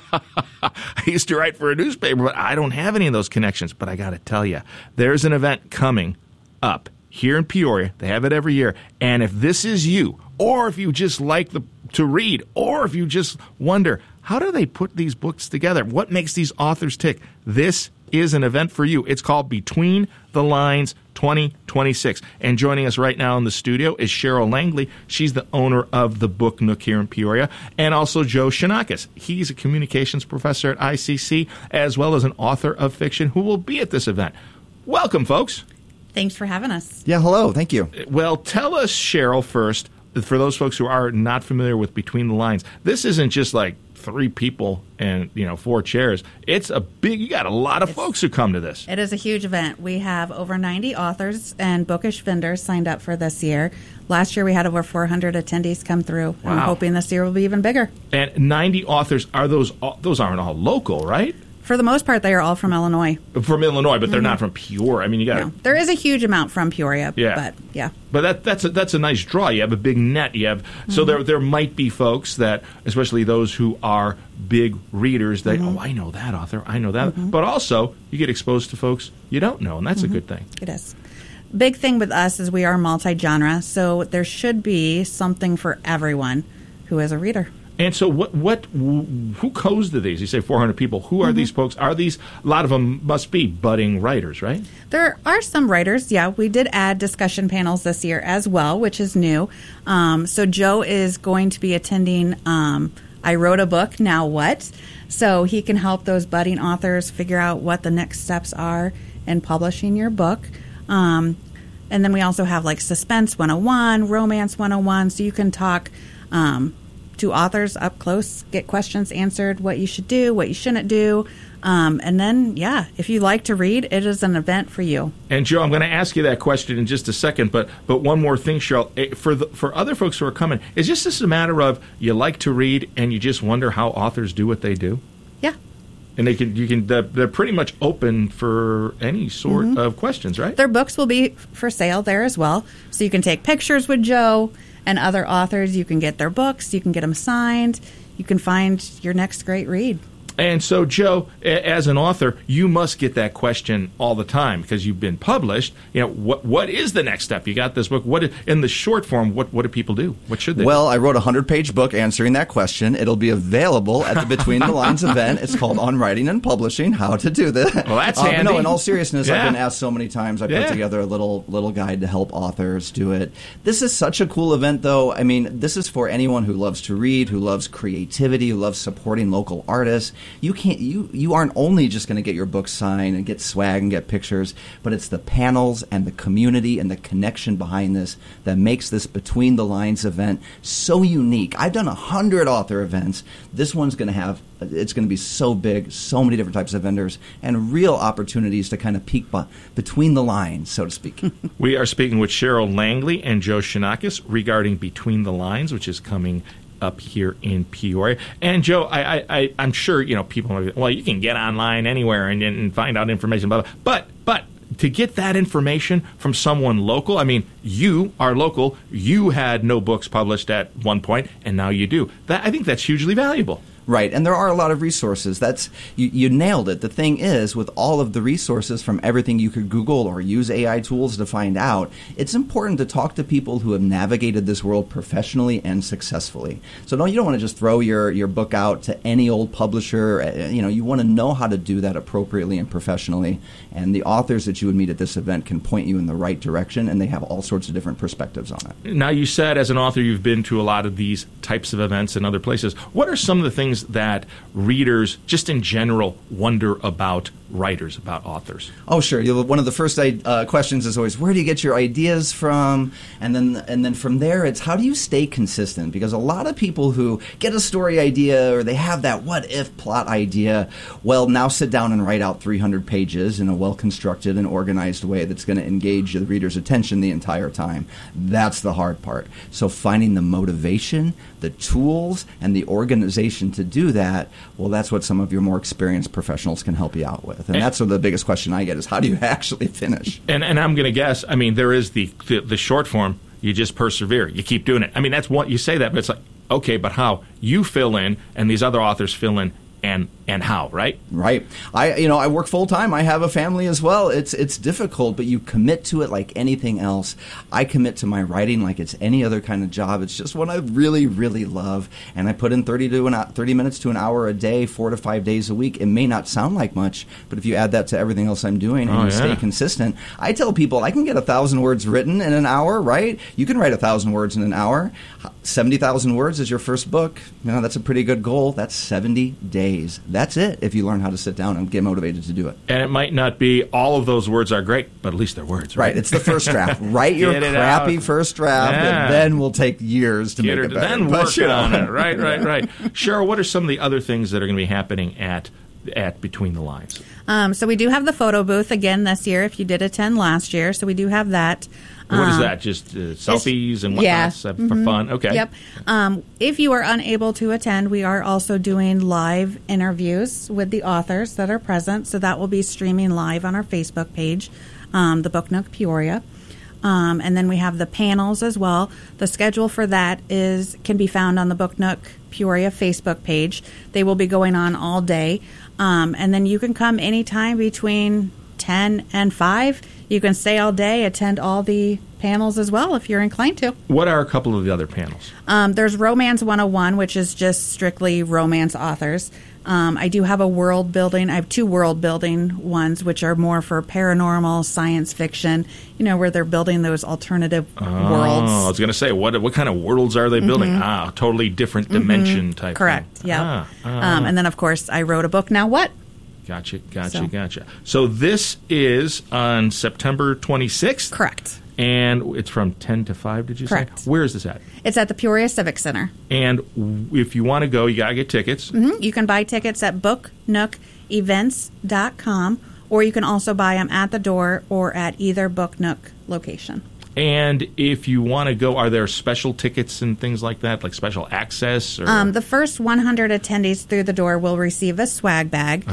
I used to write for a newspaper, but I don't have any of those connections. But I got to tell you, there's an event coming up here in Peoria. They have it every year. And if this is you, or if you just like to read, or if you just wonder, how do they put these books together? What makes these authors tick? This is an event for you. It's called Between the Lines 2026. And joining us right now in the studio is Cheryl Langley. She's the owner of the Book Nook here in Peoria. And also Joe Shinakis. He's a communications professor at ICC, as well as an author of fiction who will be at this event. Welcome, folks. Thanks for having us. Yeah, hello. Thank you. Well, tell us, Cheryl, first, for those folks who are not familiar with Between the Lines, this isn't just like 3 people and 4 chairs. It's you got a lot of folks who come to this. It is a huge event. We have over 90 authors and bookish vendors signed up for this year. Last year we had over 400 attendees come through. Wow. I'm hoping this year will be even bigger. And 90 authors, those aren't all local, right? For the most part, they are all from Illinois. From Illinois, but they're not from Peoria. I mean, you got there is a huge amount from Peoria. Yeah. But yeah. But that's a nice draw. You have a big net. So there might be folks that, especially those who are big readers, that I know that author, I know that. But also you get exposed to folks you don't know, and that's a good thing. It is. Big thing with us is we are multi-genre, so there should be something for everyone who is a reader. And so who goes to these? You say 400 people. Who are these folks? A lot of them must be budding writers, right? There are some writers, yeah. We did add discussion panels this year as well, which is new. So Joe is going to be attending I Wrote a Book, Now What? So he can help those budding authors figure out what the next steps are in publishing your book. And then we also have like Suspense 101, Romance 101, so you can talk to authors up close, get questions answered, what you should do, what you shouldn't do. And then, if you like to read, it is an event for you. And Joe, I'm going to ask you that question in just a second, but one more thing, Cheryl. For other folks who are coming, is this a matter of you like to read and you just wonder how authors do what they do? Yeah. And they're pretty much open for any sort of questions, right? Their books will be for sale there as well. So you can take pictures with Joe and other authors. You can get their books. You can get them signed. You can find your next great read. And so, Joe, as an author, you must get that question all the time because you've been published. What is the next step? You got this book. In the short form, what do people do? What should they do? Well, I wrote a 100-page book answering that question. It'll be available at the Between the Lines event. It's called On Writing and Publishing, How to Do This. Well, that's handy. No, in all seriousness, I've been asked so many times. I put together a little guide to help authors do it. This is such a cool event, though. I mean, this is for anyone who loves to read, who loves creativity, who loves supporting local artists. You aren't only just going to get your book signed and get swag and get pictures, but it's the panels and the community and the connection behind this that makes this Between the Lines event so unique. I've done 100 author events. This one's going to be so big, so many different types of vendors, and real opportunities to kind of peek between the lines, so to speak. We are speaking with Cheryl Langley and Joe Shinakis regarding Between the Lines, which is coming up here in Peoria. And Joe, I'm sure people might be, well, you can get online anywhere and find out information, blah, blah. But to get that information from someone local, I mean, you are local. You had no books published at one point, and now you do. I think that's hugely valuable. Right, and there are a lot of resources. You nailed it. The thing is, with all of the resources from everything you could Google or use AI tools to find out, it's important to talk to people who have navigated this world professionally and successfully. So you don't want to just throw your book out to any old publisher. You want to know how to do that appropriately and professionally. And the authors that you would meet at this event can point you in the right direction, and they have all sorts of different perspectives on it. Now, you said as an author you've been to a lot of these types of events in other places. What are some of the things that readers, just in general, wonder about writers, about authors? Oh, sure. One of the first questions is always, where do you get your ideas from? And then from there, it's how do you stay consistent? Because a lot of people who get a story idea or they have that what-if plot idea, well, now sit down and write out 300 pages in a well-constructed and organized way that's going to engage the reader's attention the entire time. That's the hard part. So finding the motivation, the tools, and the organization to do that, well, that's what some of your more experienced professionals can help you out with. And that's the biggest question I get is how do you actually finish? And I'm going to guess, I mean, there is the short form. You just persevere. You keep doing it. I mean, that's what you say that, but it's like, okay, but how? You fill in and these other authors fill in and how, right? Right. I work full time. I have a family as well. It's difficult, but you commit to it like anything else. I commit to my writing like it's any other kind of job. It's just what I really, really love, and I put in 30 minutes to an hour a day, 4 to 5 days a week. It may not sound like much, but if you add that to everything else I'm doing and stay consistent, I tell people I can get 1,000 words written in an hour. Right? You can write 1,000 words in an hour. 70,000 words is your first book. That's a pretty good goal. That's 70 days. That's it if you learn how to sit down and get motivated to do it. And it might not be all of those words are great, but at least they're words, right? Right. It's the first draft. Write your crappy first draft, and then we'll take years to make it better. Then work on it. Right. Cheryl, what are some of the other things that are going to be happening at Between the Lines? So we do have the photo booth again this year if you did attend last year. So we do have that. What is that? Just selfies and whatnot for fun? Okay. Yep. If you are unable to attend, we are also doing live interviews with the authors that are present. So that will be streaming live on our Facebook page, the Book Nook Peoria. And then we have the panels as well. The schedule for that can be found on the Book Nook Peoria Facebook page. They will be going on all day. And then you can come anytime between 10 and 5. You can stay all day, attend all the panels as well if you're inclined to. What are a couple of the other panels? There's Romance 101, which is just strictly romance authors. I do have a world building. I have 2 world building ones, which are more for paranormal, science fiction, where they're building those alternative worlds. I was going to say, what kind of worlds are they building? Totally different dimension type Correct, thing. yeah. And then, of course, I wrote a book, Now What? Gotcha. So this is on September 26th? Correct. And it's from 10 to 5, did you Correct. say? Where is this at? It's at the Peoria Civic Center. And if you want to go, you got to get tickets. Mm-hmm. You can buy tickets at booknookevents.com, or you can also buy them at the door or at either Book Nook location. And if you want to go, are there special tickets and things like that, like special access? Or? The first 100 attendees through the door will receive a swag bag,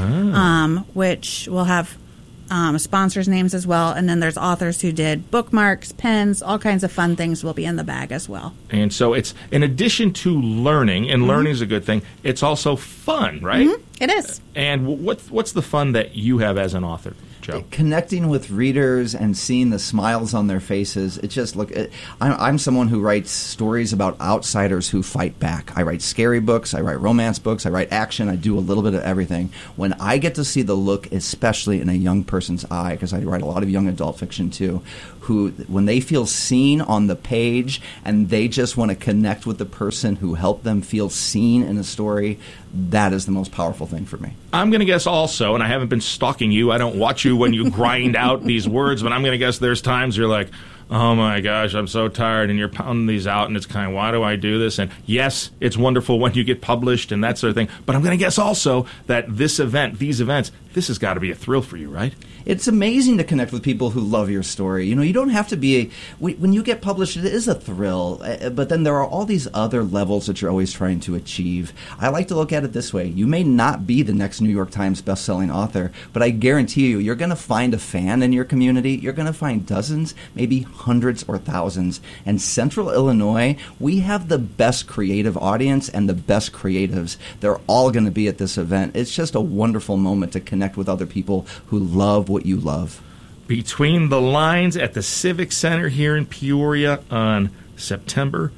which will have sponsors' names as well. And then there's authors who did bookmarks, pens, all kinds of fun things will be in the bag as well. And so it's, in addition to learning, and learning is a good thing, it's also fun, right? It is. And what's the fun that you have as an author, Joe? Connecting with readers and seeing the smiles on their faces. It just I'm someone who writes stories about outsiders who fight back. I write scary books, I write romance books, I write action, I do a little bit of everything. When I get to see the look, especially in a young person's eye, because I write a lot of young adult fiction too, who, when they feel seen on the page and they just want to connect with the person who helped them feel seen in a story, that is the most powerful thing for me. I'm going to guess also, and I haven't been stalking you, I don't watch you when you grind out these words, but I'm going to guess there's times you're like, oh my gosh, I'm so tired, and you're pounding these out, and it's kind of, why do I do this? And yes, it's wonderful when you get published and that sort of thing, but I'm going to guess also that these events, this has got to be a thrill for you, right? It's amazing to connect with people who love your story. You know, you don't have to be when you get published, it is a thrill, but then there are all these other levels that you're always trying to achieve. I like to look at it this way. You may not be the next New York Times bestselling author, but I guarantee you're going to find a fan in your community. You're going to find dozens, maybe hundreds or thousands. And Central Illinois, we have the best creative audience and the best creatives. They're all going to be at this event. It's just a wonderful moment to connect with other people who love what you love. Between the Lines at the Civic Center here in Peoria on September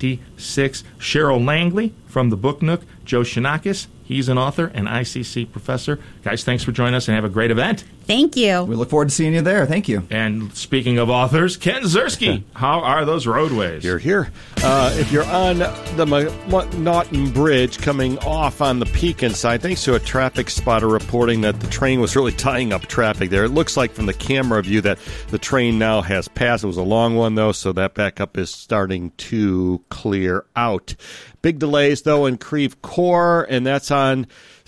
26th. Cheryl Langley from the Book Nook, Joe Shinakis, he's an author and ICC professor. Guys, thanks for joining us and have a great event. Thank you. We look forward to seeing you there. Thank you. And speaking of authors, Ken Ziersky, how are those roadways? You're here. If you're on the Naughton Bridge coming off on the Pekin side, thanks to a traffic spotter reporting that the train was really tying up traffic there. It looks like from the camera view that the train now has passed. It was a long one, though, so that backup is starting to clear out. Big delays, though, in Creve Coeur, and that's on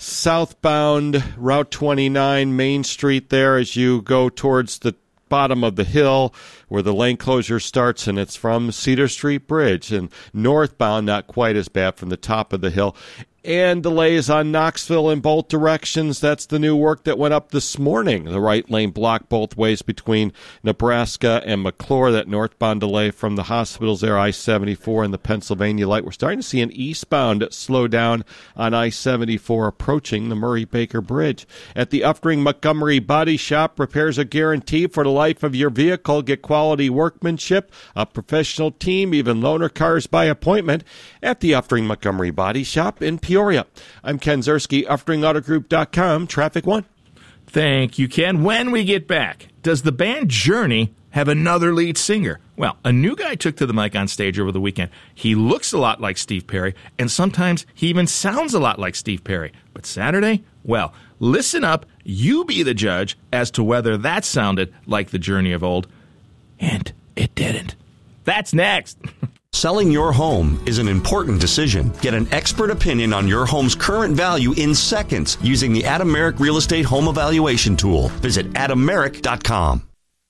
southbound Route 29 Main Street there as you go towards the bottom of the hill where the lane closure starts, and it's from Cedar Street Bridge. And northbound, not quite as bad from the top of the hill. And delays on Knoxville in both directions. That's the new work that went up this morning. The right lane blocked both ways between Nebraska and McClure. That northbound delay from the hospitals there, I-74 and the Pennsylvania Light. We're starting to see an eastbound slow down on I-74 approaching the Murray-Baker Bridge. At the Uftring Montgomery Body Shop, repairs are guaranteed for the life of your vehicle. Get quality workmanship, a professional team, even loaner cars by appointment at the Uftring Montgomery Body Shop in Peoria. I'm Ken Ziersky, UfteringAutoGroup.com, Traffic One. Thank you, Ken. When we get back, does the band Journey have another lead singer? Well, a new guy took to the mic on stage over the weekend. He looks a lot like Steve Perry, and sometimes he even sounds a lot like Steve Perry. But Saturday? Well, listen up. You be the judge as to whether that sounded like the Journey of old. And it didn't. That's next. Selling your home is an important decision. Get an expert opinion on your home's current value in seconds using the Adam Merrick Real Estate Home Evaluation Tool. Visit adammerrick.com.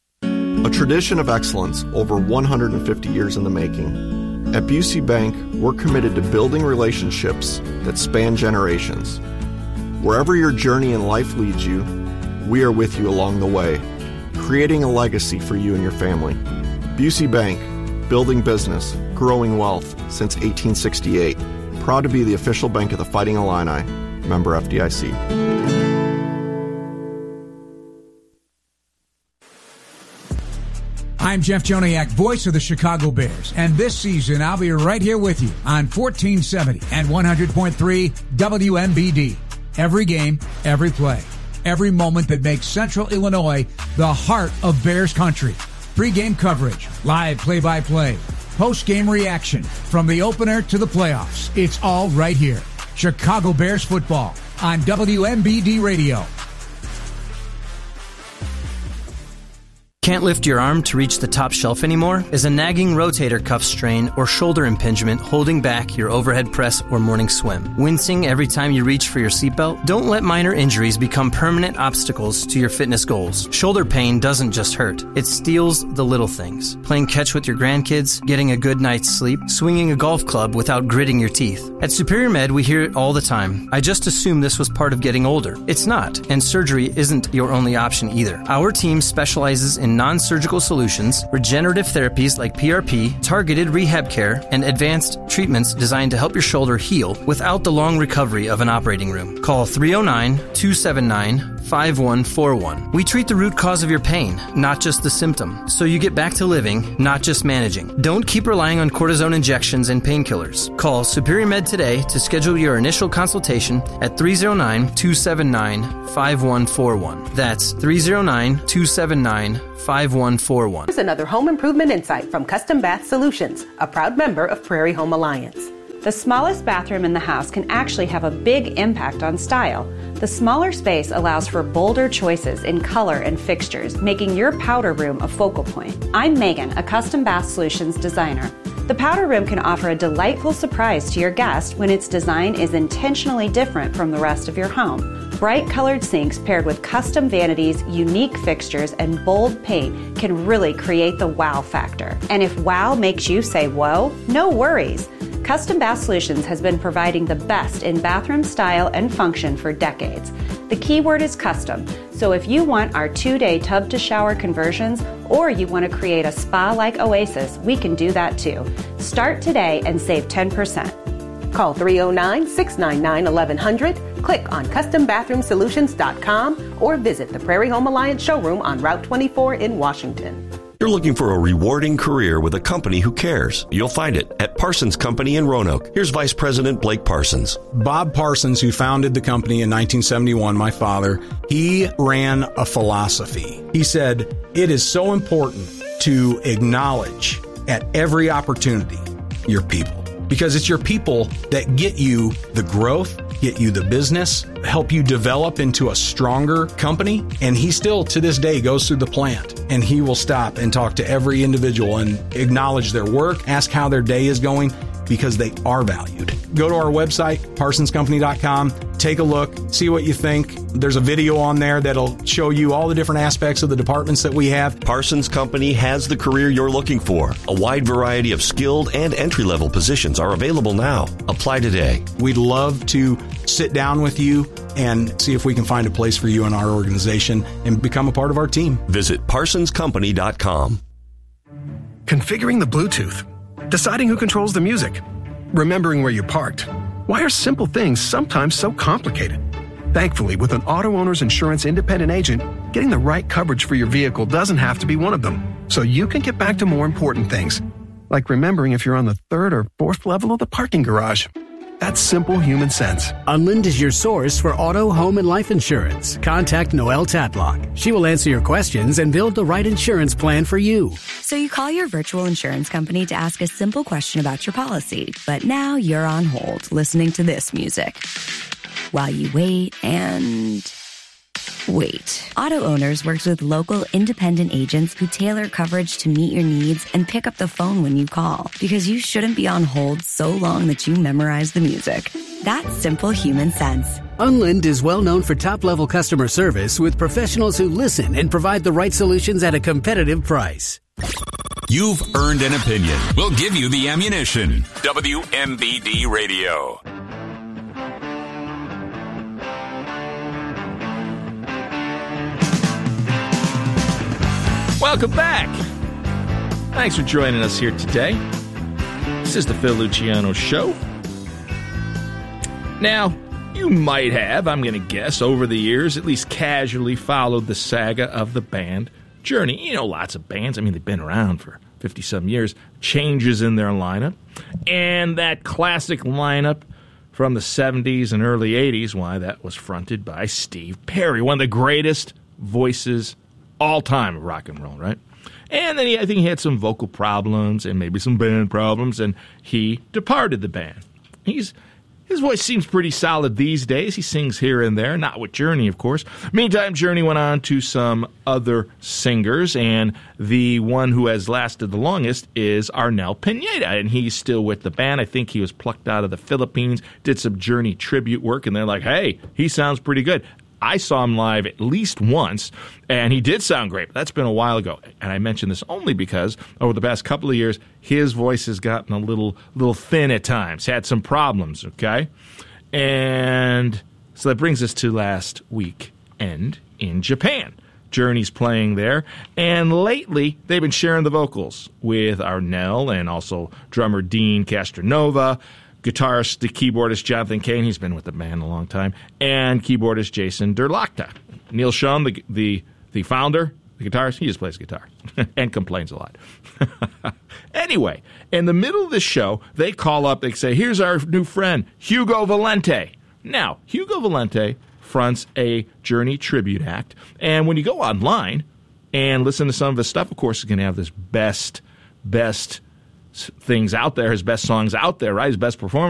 A tradition of excellence over 150 years in the making. At Busey Bank, we're committed to building relationships that span generations. Wherever your journey in life leads you, we are with you along the way, creating a legacy for you and your family. Busey Bank, building business, growing wealth since 1868. Proud to be the official bank of the Fighting Illini. Member FDIC. I'm Jeff Joniak, voice of the Chicago Bears, and this season I'll be right here with you on 1470 and 100.3 WMBD. Every game, every play, every moment that makes Central Illinois the heart of Bears country. Pre-game coverage, live play-by-play, post-game reaction, from the opener to the playoffs. It's all right here. Chicago Bears football on WMBD Radio, Can't lift your arm to reach the top shelf anymore? Is a nagging rotator cuff strain or shoulder impingement holding back your overhead press or morning swim? Wincing every time you reach for your seatbelt? Don't let minor injuries become permanent obstacles to your fitness goals. Shoulder pain doesn't just hurt. It steals the little things. Playing catch with your grandkids, getting a good night's sleep, swinging a golf club without gritting your teeth. At Superior Med, we hear it all the time. I just assumed this was part of getting older. It's not, and surgery isn't your only option either. Our team specializes in non-surgical solutions, regenerative therapies like PRP, targeted rehab care, and advanced treatments designed to help your shoulder heal without the long recovery of an operating room. Call 309-279-5141. We treat the root cause of your pain, not just the symptom, so you get back to living, not just managing. Don't keep relying on cortisone injections and painkillers. Call Superior Med today to schedule your initial consultation at 309-279-5141. That's 309-279-5141. Here's another home improvement insight from Custom Bath Solutions, a proud member of Prairie Home Alliance. The smallest bathroom in the house can actually have a big impact on style. The smaller space allows for bolder choices in color and fixtures, making your powder room a focal point. I'm Megan, a Custom Bath Solutions designer. The powder room can offer a delightful surprise to your guest when its design is intentionally different from the rest of your home. Bright colored sinks paired with custom vanities, unique fixtures, and bold paint can really create the wow factor. And if wow makes you say whoa, no worries. Custom Bath Solutions has been providing the best in bathroom style and function for decades. The key word is custom, so if you want our 2-day tub-to-shower conversions or you want to create a spa-like oasis, we can do that too. Start today and save 10%. Call 309-699-1100, click on CustomBathroomSolutions.com, or visit the Prairie Home Alliance showroom on Route 24 in Washington. You're looking for a rewarding career with a company who cares. You'll find it at Parsons Company in Roanoke. Here's Vice President Blake Parsons. Bob Parsons, who founded the company in 1971, my father, he ran a philosophy. He said, it is so important to acknowledge at every opportunity your people, because it's your people that get you the growth, get you the business, help you develop into a stronger company. And he still, to this day, goes through the plant and he will stop and talk to every individual and acknowledge their work, ask how their day is going, because they are valued. Go to our website, parsonscompany.com, take a look, see what you think. There's a video on there that'll show you all the different aspects of the departments that we have. Parsons Company has the career you're looking for. A wide variety of skilled and entry-level positions are available now. Apply today. We'd love to sit down with you and see if we can find a place for you in our organization and become a part of our team. Visit parsonscompany.com. Configuring the Bluetooth, deciding who controls the music, remembering where you parked. Why are simple things sometimes so complicated? Thankfully, with an Auto Owners Insurance independent agent, getting the right coverage for your vehicle doesn't have to be one of them. So you can get back to more important things, like remembering if you're on the 3rd or 4th level of the parking garage. That's simple human sense. Unlind is your source for auto, home, and life insurance. Contact Noelle Tatlock. She will answer your questions and build the right insurance plan for you. So you call your virtual insurance company to ask a simple question about your policy, but now you're on hold listening to this music while you wait and wait. Auto Owners works with local independent agents who tailor coverage to meet your needs and pick up the phone when you call, because you shouldn't be on hold so long that you memorize the music. That's simple human sense. Unlind is well known for top-level customer service with professionals who listen and provide the right solutions at a competitive price. You've earned an opinion. We'll give you the ammunition. WMBD Radio. Welcome back. Thanks for joining us here today. This is the Phil Luciano Show. Now, you might have, I'm going to guess, over the years, at least casually followed the saga of the band Journey. You know, lots of bands, I mean, they've been around for 50-some years, changes in their lineup. And that classic lineup from the 70s and early 80s, why, that was fronted by Steve Perry, one of the greatest voices all time of rock and roll, right? And then I think he had some vocal problems and maybe some band problems, and he departed the band. He's his voice seems pretty solid these days. He sings here and there, not with Journey, of course. Meantime, Journey went on to some other singers, and the one who has lasted the longest is Arnel Pineda, and he's still with the band. I think he was plucked out of the Philippines, did some Journey tribute work, and they're like, hey, he sounds pretty good. I saw him live at least once, and he did sound great. That's been a while ago. And I mention this only because over the past couple of years, his voice has gotten a little thin at times, had some problems, okay? And so that brings us to last weekend in Japan. Journey's playing there, and lately they've been sharing the vocals with Arnel and also drummer Dean Castronova, guitarist, the keyboardist Jonathan Kane, he's been with the band a long time, and keyboardist Jason Derlachta. Neil Schon, the founder, the guitarist, he just plays guitar and complains a lot. Anyway, in the middle of the show, they call up, they say, here's our new friend, Hugo Valente. Now, Hugo Valente fronts a Journey tribute act, and when you go online and listen to some of his stuff, of course, he's going to have this best things out there, his best songs out there, right? His best performance.